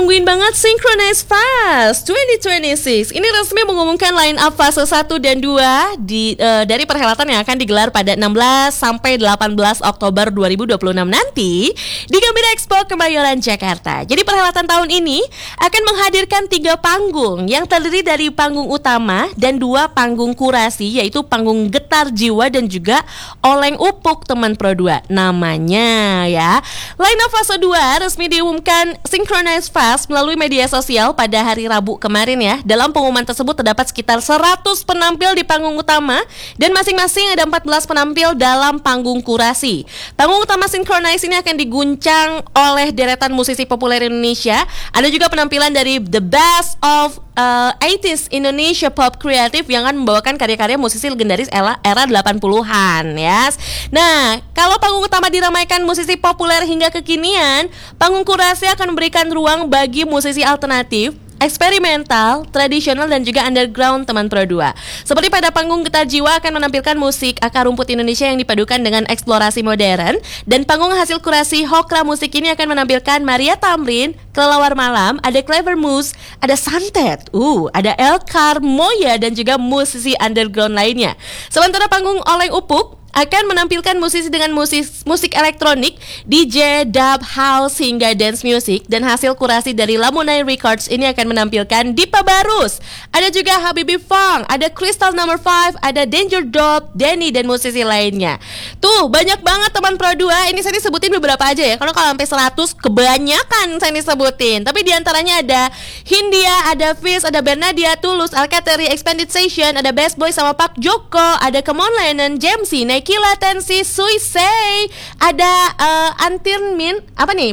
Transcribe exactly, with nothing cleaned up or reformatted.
ditungguin banget Synchronize Fest dua ribu dua puluh enam. Ini resmi mengumumkan line up fase satu dan dua di, uh, dari perhelatan yang akan digelar pada enam belas sampai delapan belas Oktober dua ribu dua puluh enam nanti di Gambira Expo Kemayoran, Jakarta. Jadi perhelatan tahun ini akan menghadirkan tiga panggung yang terdiri dari panggung utama dan dua panggung kurasi, yaitu panggung Getar Jiwa dan juga Oleng Upuk teman Pro dua namanya ya. Line up fase dua resmi diumumkan Synchronize Fest melalui media sosial pada hari Rabu kemarin ya. Dalam pengumuman tersebut terdapat sekitar seratus penampil di panggung utama dan masing-masing ada empat belas penampil dalam panggung kurasi. Panggung utama Synchronize ini akan diguncang oleh deretan musisi populer Indonesia. Ada juga penampilan dari The Best of uh, eighties Indonesia Pop Creative yang akan membawakan karya-karya musisi legendaris era, era delapan puluhan ya. Nah, kalau panggung utama diramaikan musisi populer hingga kekinian, panggung kurasi akan memberikan ruang bagi musisi alternatif, eksperimental, tradisional dan juga underground teman Pro dua. Seperti pada panggung Getar Jiwa akan menampilkan musik akar rumput Indonesia yang dipadukan dengan eksplorasi modern, dan panggung hasil kurasi Hokra Musik ini akan menampilkan Maria Tamrin, Kelelawar Malam, ada Clever Moose, ada Santet, uh, ada Elkar Moya dan juga musisi underground lainnya. Sementara panggung Oleng Upuk akan menampilkan musisi dengan musik, musik elektronik, D J, dub, house hingga dance music, dan hasil kurasi dari Lamunai Records ini akan menampilkan Dipa Barus, ada juga Habibie Fong, ada Crystal Number five, ada Danger Dop, Denny dan musisi lainnya. Tuh banyak banget teman Pro dua. Ini saya disebutin beberapa aja ya, karena kalau sampai seratus kebanyakan saya disebutin. Tapi diantaranya ada Hindia, ada Fizz, ada Bernadia, Tulus, Alkateri, Expanded Session, ada Best Boy sama Pak Joko, ada Come On Lennon, Jamsey, Kila Tensi, Suisei, ada uh, Antirmin, apa nih?